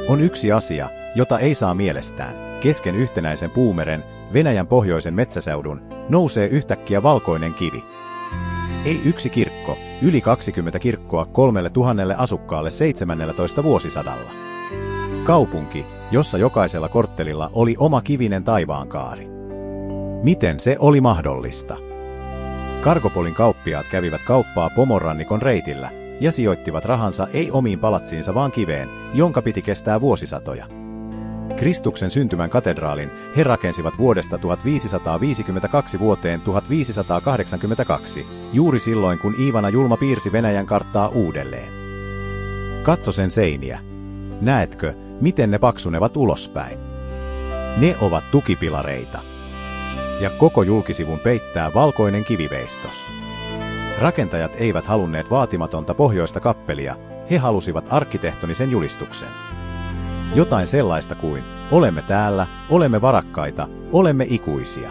On yksi asia, jota ei saa mielestään. Kesken yhtenäisen puumeren, Venäjän pohjoisen metsäseudun, nousee yhtäkkiä valkoinen kivi. Ei yksi kirkko, yli 20 kirkkoa 3000 asukkaalle 17. vuosisadalla. Kaupunki, jossa jokaisella korttelilla oli oma kivinen taivaankaari. Miten se oli mahdollista? Kargopolin kauppiaat kävivät kauppaa Pomorrannikon reitillä ja sijoittivat rahansa ei omiin palatsiinsa vaan kiveen, jonka piti kestää vuosisatoja. Kristuksen syntymän katedraalin he rakensivat vuodesta 1552 vuoteen 1582, juuri silloin kun Iivana Julma piirsi Venäjän karttaa uudelleen. Katso sen seiniä. Näetkö, miten ne paksunevat ulospäin? Ne ovat tukipilareita. Ja koko julkisivun peittää valkoinen kiviveistos. Rakentajat eivät halunneet vaatimatonta pohjoista kappelia, he halusivat arkkitehtonisen julistuksen. Jotain sellaista kuin, olemme täällä, olemme varakkaita, olemme ikuisia.